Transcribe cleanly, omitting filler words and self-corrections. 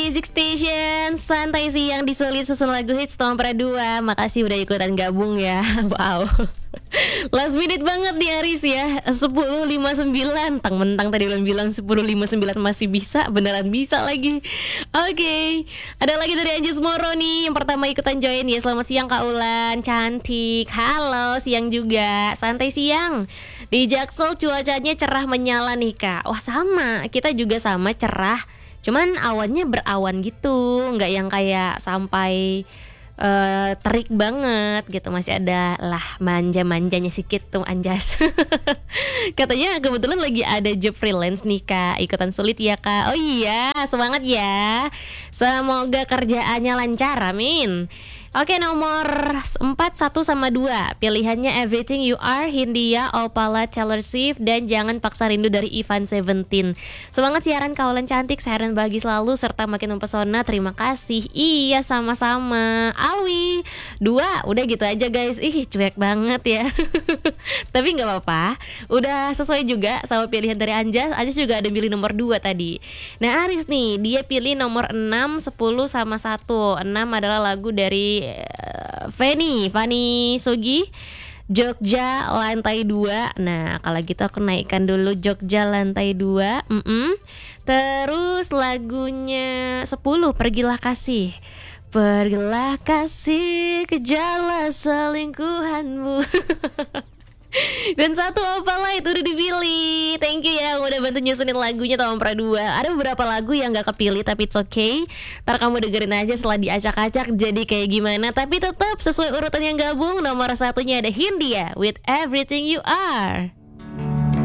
Music Station. Santai siang disulit susun lagu hits nomor 2. Makasih udah ikutan gabung ya. Wow. Last minute banget nih Aris ya. 10.59. Mentang tadi udah bilang 10.59 masih bisa. Beneran bisa lagi. Oke. Ada lagi dari Anjus Moro nih. Yang pertama ikutan join ya. Selamat siang Kak Ulan. Cantik. Halo, siang juga. Santai siang. Di Jaksel cuacanya cerah menyala nih Kak. Wah sama. Kita juga sama cerah. Cuman awannya berawan gitu, nggak yang kayak sampai terik banget gitu. Masih ada lah manja-manjanya sedikit tuh Anjas. Katanya kebetulan lagi ada job freelance nih Kak. Ikutan sulit ya Kak. Oh iya, semangat ya. Semoga kerjaannya lancar, amin. Oke, nomor 4, 1 sama 2. Pilihannya Everything You Are, Hindia, Opala, Taylor Swift, dan Jangan Paksa Rindu dari Ivan Seventeen. Semangat siaran kawalan cantik, sehat dan bahagia selalu, serta makin mempesona. Terima kasih. Iya, sama-sama. Alwi 2, udah gitu aja guys. Ih, cuek banget ya. Tapi gak apa-apa. Udah sesuai juga sama pilihan dari Anjas. Anjas juga ada pilih nomor 2 tadi. Nah, Aris nih, dia pilih nomor 6, 10 sama 1. 6 adalah lagu dari Fani Sugi, Jogja lantai 2. Nah kalau gitu aku naikkan dulu Jogja lantai 2. Terus lagunya 10, Pergilah Kasih. Pergilah kasih, kejarlah selingkuhanmu. Dan 1 Opala itu udah dipilih. Thank you ya udah bantu nyusunin lagunya tahun pra 2. Ada beberapa lagu yang gak kepilih tapi it's okay. Ntar kamu dengerin aja setelah diacak-acak jadi kayak gimana. Tapi tetap sesuai urutan yang gabung. Nomor 1-nya ada Hindia with Everything You Are.